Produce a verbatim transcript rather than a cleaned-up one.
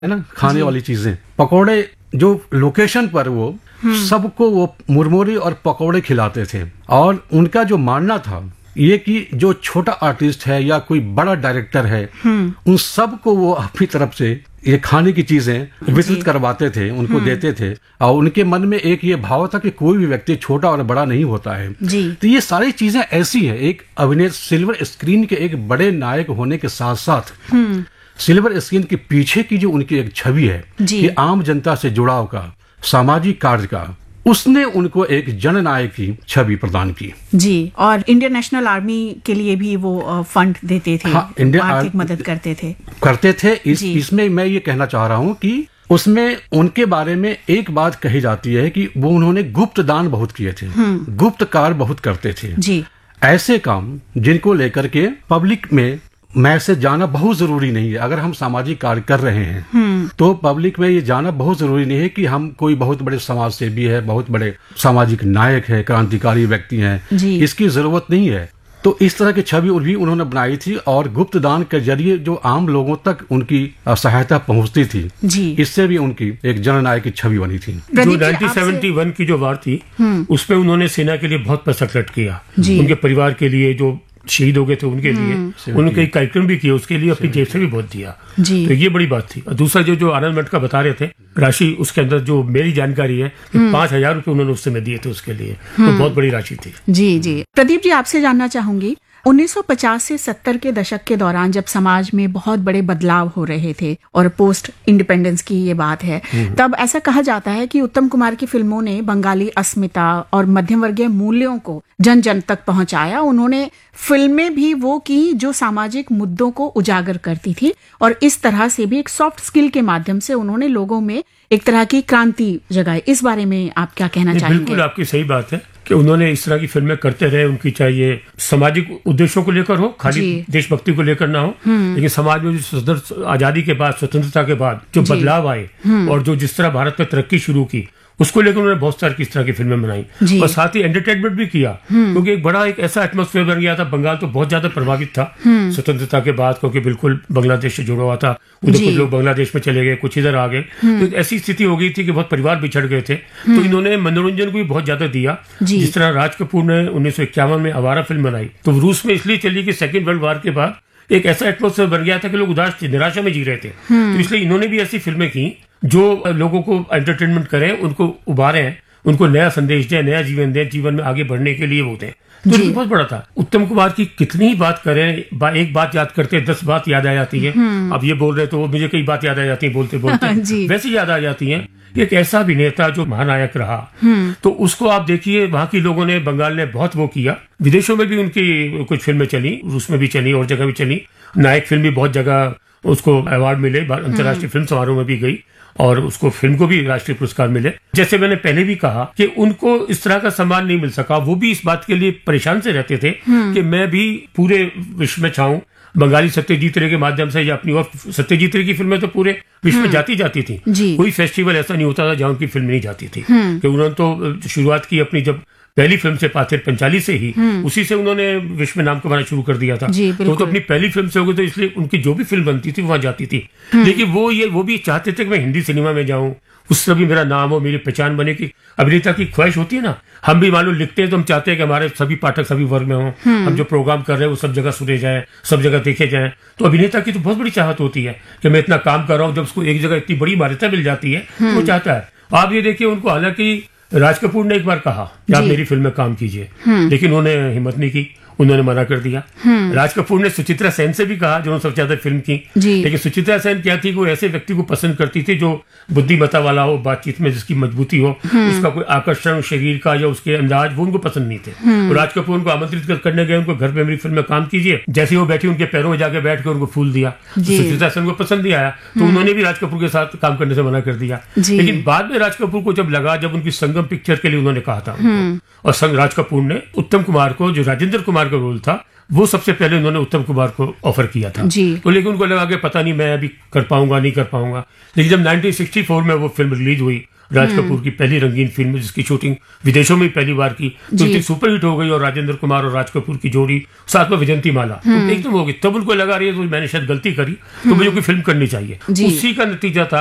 है ना, खाने वाली चीजें, पकौड़े, जो लोकेशन पर वो सबको वो मुरमुरी और पकौड़े खिलाते थे। और उनका जो मानना था ये कि जो छोटा आर्टिस्ट है या कोई बड़ा डायरेक्टर है, उन सबको वो अपनी तरफ से ये खाने की चीजें वितरित करवाते थे, उनको देते थे। और उनके मन में एक ये भाव था कि कोई भी व्यक्ति छोटा और बड़ा नहीं होता है। तो ये सारी चीजें ऐसी हैं, एक अभिनेता सिल्वर स्क्रीन के एक बड़े नायक होने के साथ साथ सिल्वर स्क्रीन के पीछे की जो उनकी एक छवि है कि आम जनता से जुड़ाव का, सामाजिक कार्य का, उसने उनको एक जननायक की छवि प्रदान की। जी, और इंडियन नेशनल आर्मी के लिए भी वो फंड देते थे। हाँ, आर्थिक मदद करते थे करते थे इस इसमें मैं ये कहना चाह रहा हूँ कि उसमें उनके बारे में एक बात कही जाती है कि वो उन्होंने गुप्त दान बहुत किए थे, गुप्त कार्य बहुत करते थे। जी, ऐसे काम जिनको लेकर के पब्लिक में मैसेज जाना बहुत जरूरी नहीं है। अगर हम सामाजिक कार्य कर रहे हैं तो पब्लिक में ये जाना बहुत जरूरी नहीं है कि हम कोई बहुत बड़े समाज सेवी है, बहुत बड़े सामाजिक नायक है, क्रांतिकारी व्यक्ति हैं, इसकी जरूरत नहीं है। तो इस तरह की छवि भी उन्होंने बनाई थी और गुप्त दान के जरिए जो आम लोगों तक उनकी सहायता पहुंचती थी, इससे भी उनकी एक जननायक की छवि बनी थी। जो उन्नीस सौ इकहत्तर की जो वार थी उसमें उन्होंने सेना के लिए बहुत पैसा खर्च किया, उनके परिवार के लिए, जो शहीद हो गए थे उनके लिए उनके कार्यक्रम भी किए, उसके लिए अपनी जेब से भी बहुत दिया। तो ये बड़ी बात थी। और दूसरा जो जो आनंद मठ का बता रहे थे राशि, उसके अंदर जो मेरी जानकारी है कि पांच हजार रुपए उन्होंने उस समय दिए थे उसके लिए, तो बहुत बड़ी राशि थी। जी जी, प्रदीप जी आपसे जानना चाहूंगी, उन्नीस सौ पचास से सत्तर के दशक के दौरान जब समाज में बहुत बड़े बदलाव हो रहे थे और पोस्ट इंडिपेंडेंस की ये बात है, तब ऐसा कहा जाता है कि उत्तम कुमार की फिल्मों ने बंगाली अस्मिता और मध्यम वर्गीय मूल्यों को जन जन तक पहुंचाया। उन्होंने फिल्में भी वो की जो सामाजिक मुद्दों को उजागर करती थी और इस तरह से भी एक सॉफ्ट स्किल के माध्यम से उन्होंने लोगों में एक तरह की क्रांति जगाई। इस बारे में आप क्या कहना चाहेंगे? बिल्कुल आपकी सही बात है कि उन्होंने इस तरह की फिल्में करते रहे, उनकी चाहिए सामाजिक उद्देश्यों को लेकर हो, खाली देशभक्ति को लेकर ना हो, लेकिन समाज में जो आजादी के बाद, स्वतंत्रता के बाद जो बदलाव आए और जो जिस तरह भारत में तरक्की शुरू की, उसको लेकर उन्होंने बहुत सारी किस तरह की फिल्में बनाई और साथ ही एंटरटेनमेंट भी किया, क्योंकि एक बड़ा एक ऐसा एटमॉस्फेयर बन गया था। बंगाल तो बहुत ज्यादा प्रभावित था स्वतंत्रता के बाद, क्योंकि बिल्कुल बांग्लादेश से जुड़ा हुआ था। उधर कुछ लोग बांग्लादेश में चले गए, कुछ इधर आ गए, तो ऐसी स्थिति हो गई थी कि बहुत परिवार बिछड़ गए थे। तो इन्होंने मनोरंजन को भी बहुत ज्यादा दिया। जिस तरह राज कपूर ने उन्नीस सौ इक्यावन में आवारा फिल्म बनाई, तो रूस में इसलिए चली कि सेकेंड वर्ल्ड वॉर के बाद एक ऐसा एटमॉस्फेयर बन गया था कि लोग उदास निराशा में जी रहे थे। तो इसलिए इन्होंने भी ऐसी फिल्में की जो लोगों को एंटरटेनमेंट करें, उनको उबारें, उनको नया संदेश दें, नया जीवन दें, जीवन में आगे बढ़ने के लिए वो दें। तो ये बहुत बड़ा था। उत्तम कुमार की कितनी ही बात करें, बा, एक बात याद करते हैं दस बात याद आ जाती है। अब ये बोल रहे तो मुझे कई बात याद आ जाती है बोलते बोलते वैसे याद आ जाती है। एक ऐसा अभिनेता जो महानायक रहा, तो उसको आप देखिए, वहां के लोगों ने, बंगाल ने बहुत वो किया। विदेशों में भी उनकी कुछ फिल्में चली, रूस में भी चली और जगह भी चली। नायक फिल्म भी बहुत जगह उसको अवार्ड मिले, अंतर्राष्ट्रीय फिल्म समारोह में भी गई और उसको फिल्म को भी राष्ट्रीय पुरस्कार मिले। जैसे मैंने पहले भी कहा कि उनको इस तरह का सम्मान नहीं मिल सका, वो भी इस बात के लिए परेशान से रहते थे कि मैं भी पूरे विश्व में छाऊं। बंगाली सत्यजीत रे के माध्यम से या अपनी, और सत्यजीत रे की फिल्में तो पूरे विश्व में जाती जाती थी, कोई फेस्टिवल ऐसा नहीं होता था जहां उनकी फिल्म नहीं जाती थी। कि उन्होंने तो शुरुआत की अपनी जब पहली फिल्म से, पाथेर पंचाली से ही, उसी से उन्होंने विश्व में नाम कमाना शुरू कर दिया था। तो, तो अपनी पहली फिल्म से हो गई, तो इसलिए उनकी जो भी फिल्म बनती थी वहां जाती थी। लेकिन वो ये वो भी चाहते थे कि मैं हिंदी सिनेमा में जाऊं, उससे भी मेरा नाम हो, मेरी पहचान बने। की अभिनेता की ख्वाहिश होती है ना, हम भी मालूम लिखते हैं तो हम चाहते हैं कि हमारे सभी पाठक सभी वर्ग में हों, हम जो प्रोग्राम कर रहे हैं वो सब जगह सुने जाए, सब जगह देखे जाए। तो अभिनेता की तो बहुत बड़ी चाहत होती है कि मैं इतना काम कर रहा हूँ, जब उसको एक जगह इतनी बड़ी मान्यता मिल जाती है तो वो चाहता है। आप ये देखिए, उनको हालांकि राज कपूर ने एक बार कहा कि आप मेरी फिल्म में काम कीजिए, लेकिन उन्होंने हिम्मत नहीं की, उन्होंने मना कर दिया। राज कपूर ने सुचित्रा सेन से भी कहा, जो सबसे ज्यादा फिल्म की, लेकिन सुचित्रा सेन क्या थी, वो ऐसे व्यक्ति को पसंद करती थी जो बुद्धिमत्ता वाला हो, बातचीत में जिसकी मजबूती हो, उसका कोई आकर्षण शरीर का या उसके अंदाज, वो उनको पसंद नहीं थे। तो राज कपूर उनको आमंत्रित करने गए, उनको घर पे मेरी फिल्म में काम कीजिए। जैसे वो बैठी, उनके पैरों में जाके बैठ कर उनको फूल दिया। सुचित्रा सेन को पसंद नहीं आया, तो उन्होंने भी राज कपूर के साथ काम करने से मना कर दिया। लेकिन बाद में राज कपूर को जब लगा, जब उनकी संगम पिक्चर के लिए उन्होंने कहा था और संग राज कपूर ने उत्तम कुमार को, जो राजेंद्र कुमार का रोल था, वो सबसे पहले उन्होंने उत्तम कुमार को ऑफर किया था। तो लेकिन उनको लगा कि पता नहीं मैं अभी कर पाऊंगा नहीं कर पाऊंगा। लेकिन जब उन्नीस सौ चौंसठ में वो फिल्म रिलीज हुई राज कपूर की पहली रंगीन फिल्म जिसकी शूटिंग विदेशों में पहली बार की, तो इतनी सुपरहिट हो गई और राजेंद्र कुमार और राज कपूर की जोड़ी साथ में विजंती माला एकदम हो गई। तब उनको लगा रही है तो मैंने शायद गलती करी, तो मुझे कोई फिल्म करनी चाहिए। उसी का नतीजा था